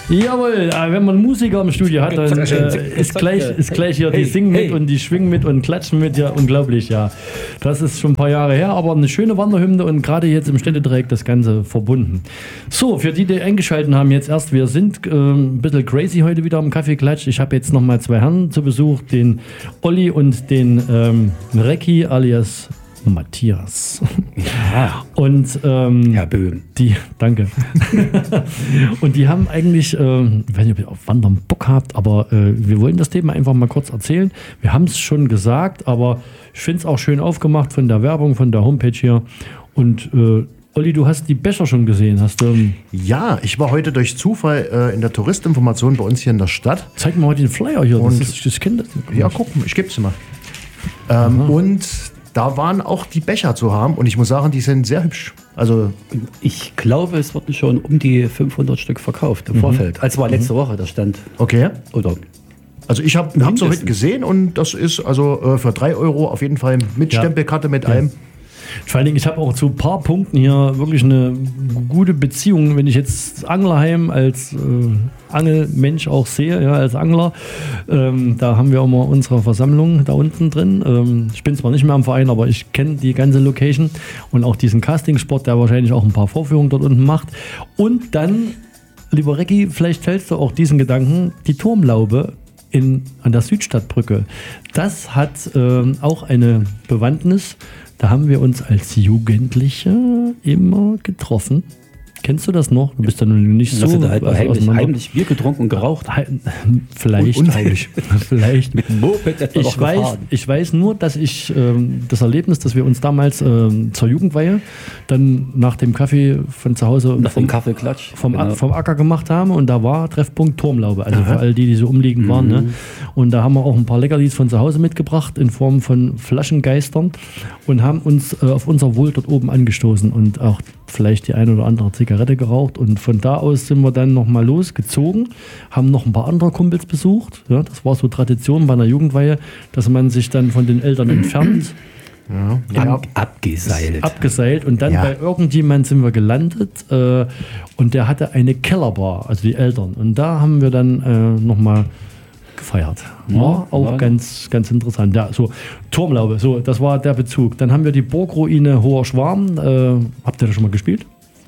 Jawohl, wenn man Musiker im Studio hat, dann ist gleich hier, die singen mit und die schwingen mit und klatschen mit, ja, unglaublich, ja. Das ist schon ein paar Jahre her, aber eine schöne Wanderhymne und gerade jetzt im Städtedreieck das Ganze verbunden. So, für die eingeschaltet haben jetzt erst, wir sind ein bisschen crazy heute wieder am Kaffeeklatsch. Ich habe jetzt nochmal zwei Herren zu Besuch, den Olli und den Recki alias Matthias. Ja. Und Herr Böhm. Danke. Und die haben eigentlich, ich weiß nicht, ob ihr auf Wandern Bock habt, aber wir wollen das Thema einfach mal kurz erzählen. Wir haben es schon gesagt, aber ich finde es auch schön aufgemacht von der Werbung, von der Homepage hier. Und Olli, du hast die Becher schon gesehen, hast du? Ja, ich war heute durch Zufall in der Touristinformation bei uns hier in der Stadt. Zeig mal heute den Flyer hier. Das Kind. Ja, guck, ich gebe es dir mal. Und da waren auch die Becher zu haben und ich muss sagen, die sind sehr hübsch. Also ich glaube, es wurden schon um die 500 Stück verkauft im Vorfeld. Also war letzte Woche der Stand. Okay. Oder? Also ich habe es heute gesehen und das ist also für 3 Euro auf jeden Fall mit Stempelkarte, mit allem. Vor allen Dingen, ich habe auch zu ein paar Punkten hier wirklich eine gute Beziehung. Wenn ich jetzt Anglerheim als Angelmensch auch sehe, ja, als Angler, da haben wir immer unsere Versammlung da unten drin. Ich bin zwar nicht mehr am Verein, aber ich kenne die ganze Location und auch diesen Castingsport, der wahrscheinlich auch ein paar Vorführungen dort unten macht. Und dann, lieber Recki, vielleicht fällst du auch diesen Gedanken, die Turmlaube an der Südstadtbrücke. Das hat auch eine Bewandtnis. Da haben wir uns als Jugendliche immer getroffen. Kennst du das noch? Du bist da nun nicht so... Hast du da halt heimlich Bier getrunken und geraucht? Vielleicht. Unheimlich. Vielleicht. Mit dem Moped ich weiß nur, dass ich das Erlebnis, dass wir uns damals zur Jugendweihe dann nach dem Kaffee von zu Hause... Vom Kaffeeklatsch. Vom Acker gemacht haben und da war Treffpunkt Turmlaube. Also für all die so umliegend waren. Ne? Und da haben wir auch ein paar Leckerlis von zu Hause mitgebracht in Form von Flaschengeistern und haben uns auf unser Wohl dort oben angestoßen und auch vielleicht die eine oder andere Zigarette geraucht und von da aus sind wir dann nochmal losgezogen, haben noch ein paar andere Kumpels besucht. Ja, das war so Tradition bei einer Jugendweihe, dass man sich dann von den Eltern entfernt. Abgeseilt und dann bei irgendjemand sind wir gelandet und der hatte eine Kellerbar, also die Eltern. Und da haben wir dann nochmal gefeiert. War auch ganz, ganz interessant. Ja, so Turmlaube, so, das war der Bezug. Dann haben wir die Burgruine Hoher Schwarm. Habt ihr das schon mal gespielt?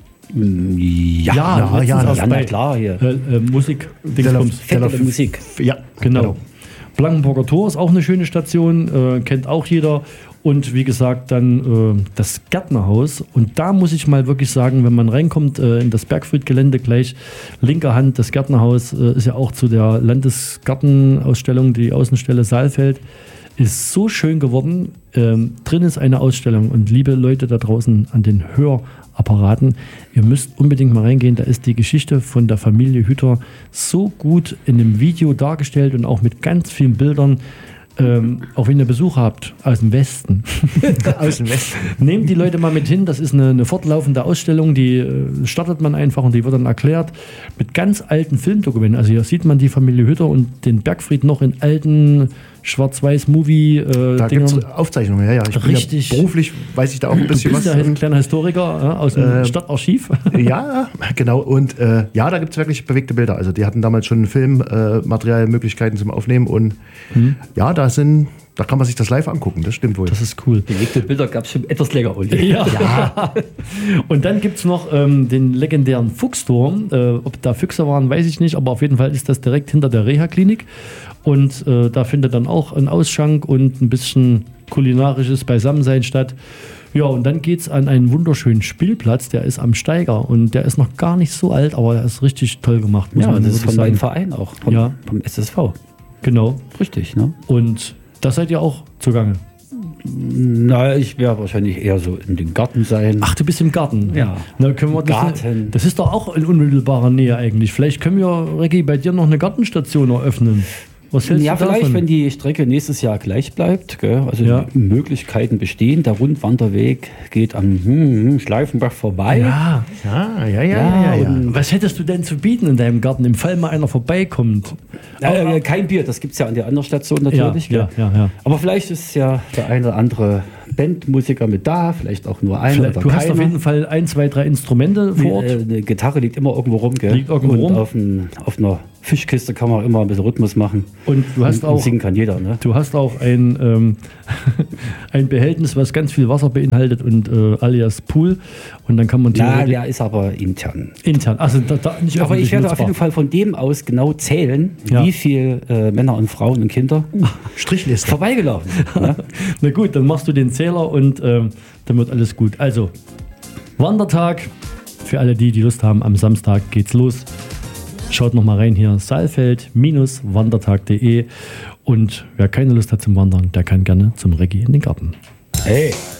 Ja, klar. Hier. Musik. Musik. Ja, genau. Blankenburger Tor ist auch eine schöne Station, kennt auch jeder. Und wie gesagt, dann das Gärtnerhaus. Und da muss ich mal wirklich sagen, wenn man reinkommt in das Bergfried-Gelände gleich, linker Hand, das Gärtnerhaus ist ja auch zu der Landesgartenausstellung, die Außenstelle Saalfeld, ist so schön geworden. Drin ist eine Ausstellung. Und liebe Leute da draußen an den Hörapparaten, ihr müsst unbedingt mal reingehen. Da ist die Geschichte von der Familie Hütter so gut in einem Video dargestellt und auch mit ganz vielen Bildern. Auch wenn ihr Besuch habt aus dem Westen. Nehmt die Leute mal mit hin. Das ist eine fortlaufende Ausstellung, die startet man einfach und die wird dann erklärt mit ganz alten Filmdokumenten. Also hier sieht man die Familie Hütter und den Bergfried noch in alten Schwarz-Weiß-Movie. Da gibt es Aufzeichnungen, ja. Ich richtig. Bin ja beruflich weiß ich da auch ein bisschen was. Du bist ja ein kleiner Historiker aus dem Stadtarchiv. Ja, genau. Und da gibt es wirklich bewegte Bilder. Also die hatten damals schon Filmmaterialmöglichkeiten zum Aufnehmen und da kann man sich das live angucken, das stimmt wohl. Das ist cool. Bewegte Bilder gab es schon etwas länger. Ja. Und dann gibt es noch den legendären Fuchsturm. Ob da Füchse waren, weiß ich nicht, aber auf jeden Fall ist das direkt hinter der Reha-Klinik. Und da findet dann auch ein Ausschank und ein bisschen kulinarisches Beisammensein statt. Ja, und dann geht es an einen wunderschönen Spielplatz, der ist am Steiger und der ist noch gar nicht so alt, aber er ist richtig toll gemacht. Muss man das ist von meinem Verein auch, vom SSV. Genau. Richtig, ne? Und da seid ihr auch zugange? Na, ich werde wahrscheinlich eher so in den Garten sein. Ach, du bist im Garten? Ja. Na, können wir Garten. Das ist doch auch in unmittelbarer Nähe eigentlich. Vielleicht können wir, Recki, bei dir noch eine Gartenstation eröffnen. Was hältst du davon? Vielleicht, wenn die Strecke nächstes Jahr gleich bleibt. Gell? Also Möglichkeiten bestehen. Der Rundwanderweg geht am Schleifenbach vorbei. Ja. Und was hättest du denn zu bieten in deinem Garten, im Fall mal einer vorbeikommt? Kein Bier, das gibt es ja an der anderen Station natürlich. Ja. Aber vielleicht ist ja der eine oder andere Bandmusiker mit da, vielleicht auch nur einer oder Du hast keiner. auf jeden Fall 1, 2, 3 Instrumente vor Ort. Eine Gitarre liegt immer irgendwo rum, gell? Liegt irgendwo und rum. Auf einer Fischkiste kann man immer ein bisschen Rhythmus machen. Und du hast Und auch, singen kann jeder, ne? du hast auch ein Behältnis, was ganz viel Wasser beinhaltet und alias Pool. Und dann kann man Ja, der ist aber intern. intern. Also da nicht Aber ich öffentlich werde auf nutzbar. jeden Fall von dem aus genau zählen, Ja. wie viel Männer und Frauen und Kinder Strichliste. vorbeigelaufen sind. Ne? Na gut, dann machst du den Zähler und dann wird alles gut. Also, Wandertag, für alle die Lust haben, am Samstag geht's los. Schaut noch mal rein hier, saalfeld-wandertag.de und wer keine Lust hat zum Wandern, der kann gerne zum Reggae in den Garten. Hey.